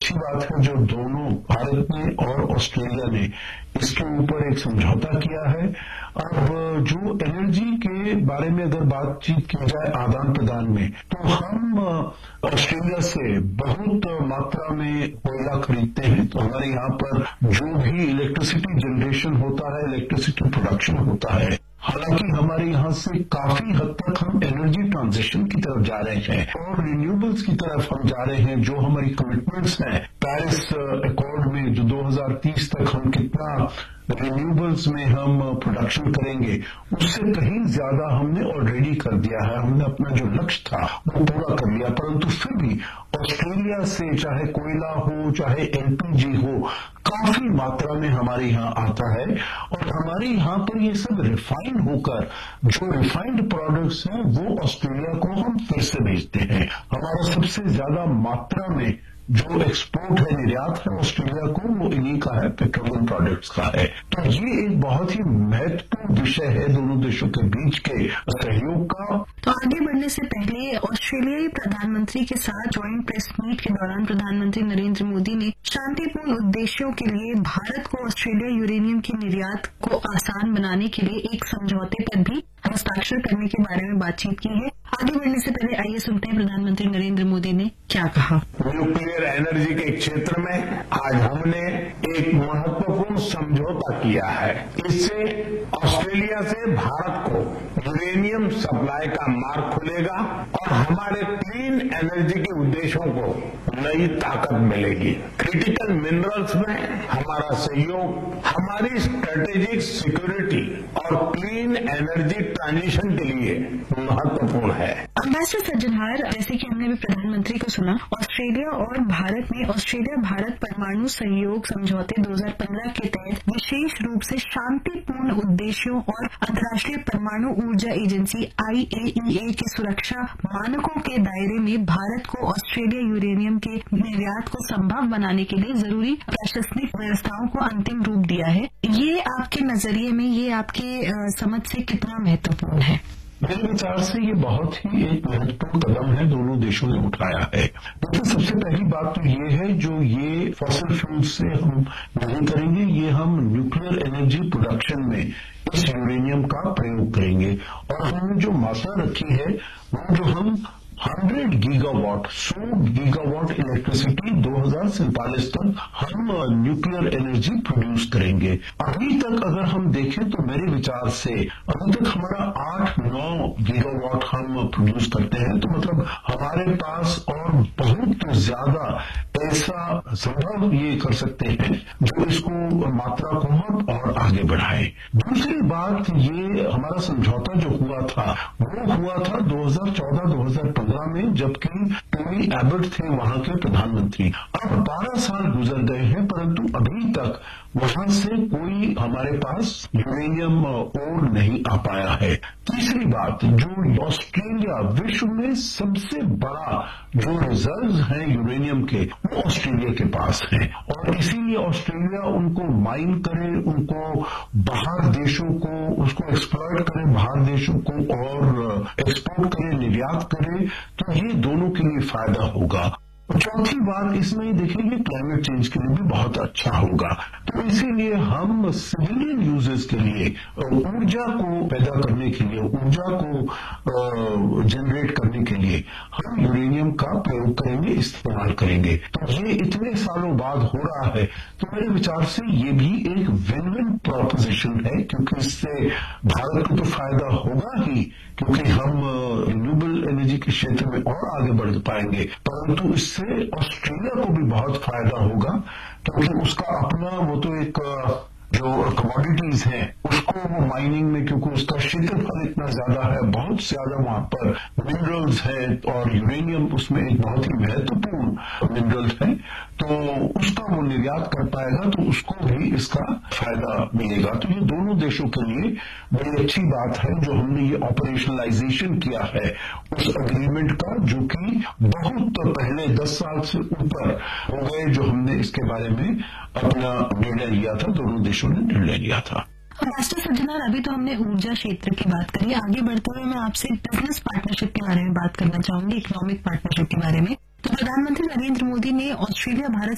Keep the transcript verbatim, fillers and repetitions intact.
अच्छी बात है जो दोनों भारत ने और ऑस्ट्रेलिया ने इसके ऊपर एक समझौता किया है। अब जो एनर्जी के बारे में अगर बातचीत की जाए आदान प्रदान में, तो हम ऑस्ट्रेलिया से बहुत मात्रा में कोयला खरीदते हैं। तो हमारे यहाँ पर जो भी इलेक्ट्रिसिटी जनरेशन होता है, इलेक्ट्रिसिटी प्रोडक्शन होता है, हालांकि हमारे यहाँ से काफी हद तक हम एनर्जी ट्रांजिशन की तरफ जा रहे हैं और रिन्यूएबल्स की तरफ हम जा रहे हैं। जो हमारी कमिटमेंट्स हैं पेरिस अकॉर्ड में, जो दो हज़ार तीस तक हम कितना रिन्यूएबल्स में हम प्रोडक्शन करेंगे, उससे कहीं ज्यादा हमने ऑलरेडी कर दिया है। हमने अपना जो लक्ष्य था वो पूरा कर लिया, परंतु फिर भी ऑस्ट्रेलिया से चाहे कोयला हो, चाहे एलपीजी हो, काफी मात्रा में हमारे यहाँ आता है और हमारे यहाँ पर ये सब रिफाइंड होकर जो रिफाइंड प्रोडक्ट्स हैं वो ऑस्ट्रेलिया को हम फिर से भेजते हैं। हमारा सबसे ज्यादा मात्रा में जो एक्सपोर्ट है, निर्यात है ऑस्ट्रेलिया को, वो इन्हीं का है, पेट्रोलियम प्रोडक्ट्स का है। तो ये एक बहुत ही महत्वपूर्ण विषय है दोनों देशों के बीच के सहयोग का। तो आगे बढ़ने से पहले ऑस्ट्रेलियाई प्रधानमंत्री के साथ ज्वाइंट प्रेस मीट के दौरान प्रधानमंत्री नरेंद्र मोदी ने शांतिपूर्ण उद्देश्यों के लिए भारत को ऑस्ट्रेलिया यूरेनियम की निर्यात को आसान बनाने के लिए एक समझौते पर भी हस्ताक्षर करने के बारे में बातचीत की है। आगे बढ़ने से पहले आइए सुनते हैं प्रधानमंत्री नरेंद्र मोदी ने क्या कहा। न्यूक्लियर एनर्जी के क्षेत्र में आज हमने एक महत्वपूर्ण समझौता किया है। इससे ऑस्ट्रेलिया से भारत को यूरेनियम सप्लाई का मार्ग खुलेगा और हमारे क्लीन एनर्जी के उद्देश्यों को नई ताकत मिलेगी। क्रिटिकल मिनरल्स में हमारा सहयोग हमारी स्ट्रेटेजिक सिक्योरिटी और क्लीन एनर्जी ट्रांजिशन के लिए महत्वपूर्ण है। एम्बेसडर सज्जनहार, जैसे कि हमने भी प्रधानमंत्री को सुना, ऑस्ट्रेलिया और भारत ने ऑस्ट्रेलिया भारत परमाणु सहयोग समझौते दो हज़ार पंद्रह के तहत विशेष रूप से शांतिपूर्ण उद्देश्यों और अंतर्राष्ट्रीय परमाणु ऊर्जा एजेंसी आई ए ई ए के सुरक्षा मानकों के दायरे में भारत को ऑस्ट्रेलिया यूरेनियम के निर्यात को संभव बनाने के लिए जरूरी प्रशासनिक व्यवस्थाओं को अंतिम रूप दिया है। ये आपके नजरिए में, ये आपके आ, समझ से कितना महत्वपूर्ण है? मेरे विचार से ये बहुत ही एक महत्वपूर्ण कदम है दोनों देशों ने उठाया है। देखिए, सबसे पहली बात तो ये है जो ये फॉसिल फ्यूल से हम नहीं करेंगे, ये हम न्यूक्लियर एनर्जी प्रोडक्शन में इस यूरेनियम का प्रयोग करेंगे और हमने जो मात्रा रखी है वो जो हम सौ गीगावाट सौ गीगावाट इलेक्ट्रिसिटी दो हजार सैंतालीस तक हम न्यूक्लियर एनर्जी प्रोड्यूस करेंगे। अभी तक अगर हम देखें तो मेरे विचार से अभी तक हमारा आठ नौ गीगावाट हम प्रोड्यूस करते हैं। तो मतलब हमारे पास और बहुत ज्यादा ऐसा संभव ये कर सकते हैं जो इसको मात्रा को हम और आगे बढ़ाए। दूसरी बात, ये हमारा समझौता जो हुआ था वो हुआ था दो हजार चौदह दो हजार पंद्रह में, जबकि टोनी एबट थे वहां के प्रधानमंत्री। अब बारह साल गुजर गए हैं परंतु अभी तक वहां से कोई हमारे पास यूरेनियम ओर नहीं आ पाया है। तीसरी बात, जो ऑस्ट्रेलिया विश्व में सबसे बड़ा जो रिजर्व हैं यूरेनियम के वो ऑस्ट्रेलिया के पास हैं और इसीलिए ऑस्ट्रेलिया उनको माइन करे, उनको बाहर देशों को उसको एक्सप्लॉइट करे, बाहर देशों को और एक्सपोर्ट करे, निर्यात करे, तो ये दोनों के लिए फायदा होगा। चौथी बात इसमें देखिए क्लाइमेट चेंज के लिए भी बहुत अच्छा होगा। तो इसीलिए हम सिविलियन यूजेस के लिए ऊर्जा को पैदा करने के लिए, ऊर्जा को जनरेट करने के लिए हम यूरेनियम का प्रयोग करेंगे, इस्तेमाल करेंगे। तो ये इतने सालों बाद हो रहा है, तो मेरे विचार से ये भी एक विन विन प्रोपोजिशन है, क्योंकि इससे भारत को तो फायदा होगा ही, क्योंकि हम रिन्यूएबल एनर्जी के क्षेत्र में और आगे बढ़ पाएंगे, परंतु इससे ऑस्ट्रेलिया को भी बहुत फायदा होगा, क्योंकि उसका अपना वो तो एक जो कमोडिटीज हैं उसको वो माइनिंग में, क्योंकि उसका क्षेत्रफल इतना ज्यादा है, बहुत ज्यादा वहां पर मिनरल्स हैं और यूरेनियम उसमें एक बहुत ही महत्वपूर्ण मिनरल है, तो उसका वो निर्यात कर पाएगा, तो उसको भी इसका फायदा मिलेगा। तो ये दोनों देशों के लिए बड़ी अच्छी बात है जो हमने ये ऑपरेशनलाइजेशन किया है उस अग्रीमेंट का, जो कि बहुत पहले दस साल से ऊपर हो गए जो हमने इसके बारे में अपना निर्णय लिया था, दोनों देशों ने निर्णय लिया था। मास्टर सज्जनार, अभी तो हमने ऊर्जा क्षेत्र की बात करी, आगे बढ़ते हुए मैं आपसे बिजनेस पार्टनरशिप के बारे में बात करना चाहूंगी, इकोनॉमिक पार्टनरशिप के बारे में। तो प्रधानमंत्री नरेंद्र मोदी ने ऑस्ट्रेलिया भारत